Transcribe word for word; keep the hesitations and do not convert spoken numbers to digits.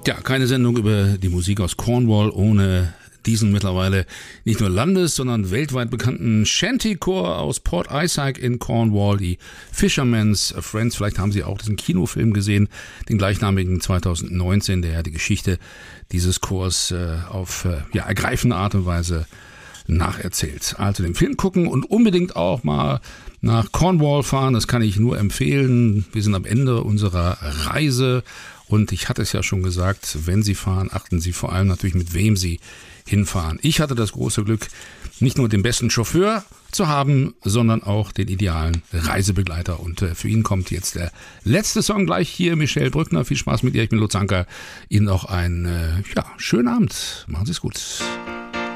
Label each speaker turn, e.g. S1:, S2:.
S1: Ja, keine Sendung über die Musik aus Cornwall ohne diesen mittlerweile nicht nur landes-, sondern weltweit bekannten Shantychor aus Port Isaac in Cornwall, die Fisherman's Friends. Vielleicht haben Sie auch diesen Kinofilm gesehen, den gleichnamigen zwanzig neunzehn, der ja die Geschichte dieses Chors äh, auf äh, ja, ergreifende Art und Weise nacherzählt. Also den Film gucken und unbedingt auch mal nach Cornwall fahren, das kann ich nur empfehlen. Wir sind am Ende unserer Reise und ich hatte es ja schon gesagt, wenn Sie fahren, achten Sie vor allem natürlich, mit wem Sie hinfahren. Ich hatte das große Glück, nicht nur den besten Chauffeur zu haben, sondern auch den idealen Reisebegleiter. Und äh, für ihn kommt jetzt der letzte Song gleich hier, Michelle Brückner. Viel Spaß mit ihr, ich bin Lutz Anker. Ihnen auch einen äh, ja, schönen Abend. Machen Sie es gut.